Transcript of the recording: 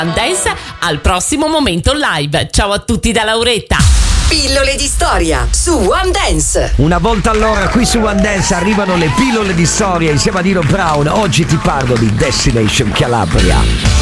One Dance al prossimo Momento Live. Ciao a tutti da Lauretta. Pillole di storia su One Dance. Una volta all'ora qui su One Dance arrivano le pillole di storia insieme a Nino Brown. Oggi ti parlo di Destination Calabria.